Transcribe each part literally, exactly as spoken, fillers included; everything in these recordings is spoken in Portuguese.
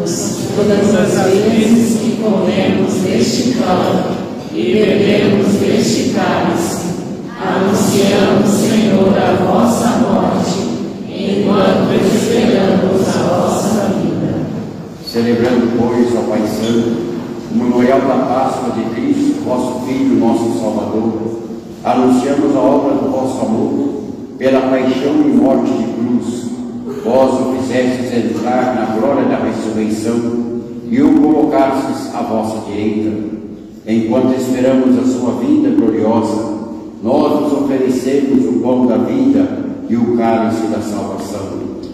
todas as vezes que comemos deste pão e bebemos deste cálice, anunciamos, Senhor, a vossa morte, enquanto esperamos a vossa vinda. Celebrando, pois, ó Pai Santo, o memorial da Páscoa de Cristo, vosso Filho, nosso Salvador, anunciamos a obra do vosso amor, pela paixão e morte de cruz. Vós o fizestes entrar na glória da ressurreição e o colocastes à vossa direita. Enquanto esperamos a sua vinda gloriosa, nós vos oferecemos o pão da vida e o cálice da salvação.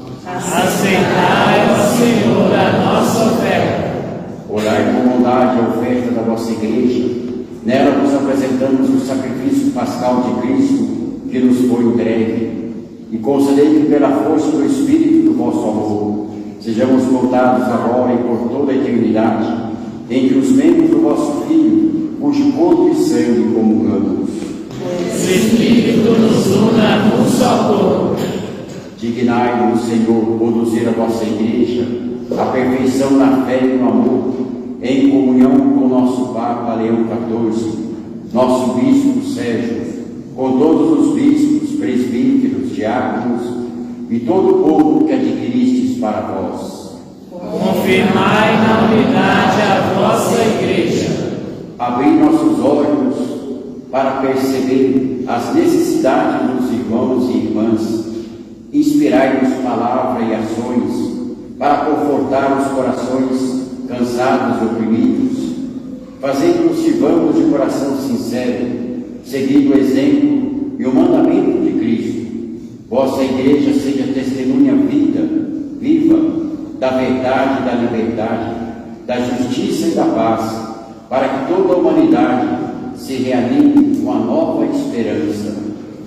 Aceitai, ó Senhor, a nossa oferta. Orai com bondade a oferta da vossa igreja. Nela vos apresentamos o sacrifício pascal de Cristo que nos foi entregue. E concedei que pela força do Espírito do vosso amor sejamos contados agora e por toda a eternidade entre os membros do vosso Filho, cujo corpo e sangue comungamos. O Espírito nos una num só corpo. Dignai-vos, Senhor, conduzir a vossa igreja à perfeição na fé e no amor, em comunhão com nosso Papa Leão quatorze, nosso Bispo Sérgio, com todos os bispos, presbíteros, diáconos e todo o povo que adquiristes para vós. Confirmai na unidade a vossa igreja. Abri nossos olhos para perceber as necessidades dos irmãos e irmãs. Inspirai-nos palavra e ações para confortar os corações cansados e oprimidos. Fazei-nos sirvamos de coração sincero, seguindo o exemplo e o mandamento de Cristo. Vossa igreja seja testemunha vida, viva da verdade e da liberdade, da justiça e da paz, para que toda a humanidade se reanime com a nova esperança.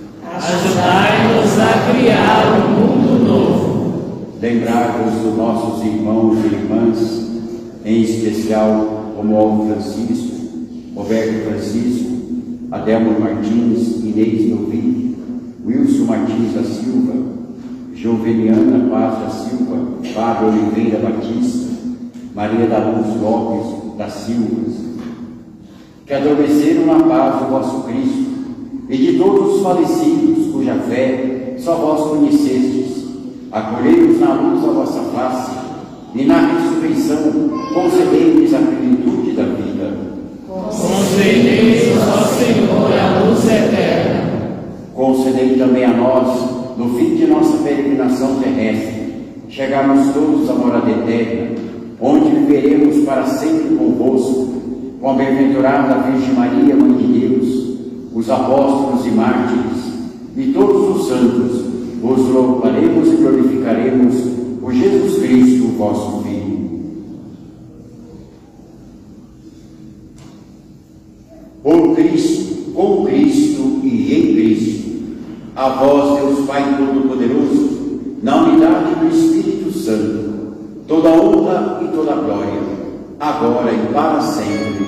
Ajudai-nos a criar um mundo novo. Lembrai-vos dos nossos irmãos e irmãs, em especial Romualdo Francisco, Roberto Francisco, Adelmo Martins, Inês Novi, Wilson Martins da Silva, Joveliana Paz da Silva, Fábio Oliveira Batista, Maria da Luz Lopes da Silva, que adormeceram na paz do vosso Cristo, e de todos os falecidos, cuja fé só vós conhecestes, acolhei-nos na luz da vossa face, e na ressurreição concedei-lhes a plenitude da vida. Concedei-nos, ó Senhor, a luz eterna. Concedei também a nós, no fim de nossa peregrinação terrestre, chegarmos todos à morada eterna, onde viveremos para sempre convosco, com a bem-aventurada Virgem Maria, Mãe de Deus, os apóstolos e mártires, e todos os santos, vos louvaremos e glorificaremos por Jesus Cristo, vosso Filho. Por Cristo, com Cristo e em Cristo, a vós, Deus Pai Todo-Poderoso, na unidade do Espírito Santo, toda honra e toda glória, agora e para sempre.